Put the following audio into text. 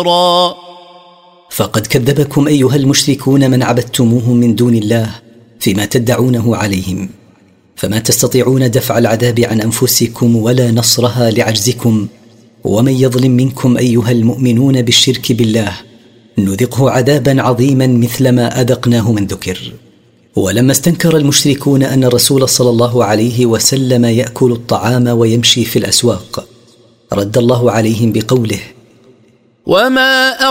فقد كذبكم أيها المشركون من عبدتموه من دون الله فيما تدعونه عليهم، فما تستطيعون دفع العذاب عن أنفسكم ولا نصرها لعجزكم. ومن يظلم منكم أيها المؤمنون بالشرك بالله نذقه عذابا عظيما مثل ما أذقناه من ذكر. ولما استنكر المشركون أن الرسول صلى الله عليه وسلم يأكل الطعام ويمشي في الأسواق رد الله عليهم بقوله: وما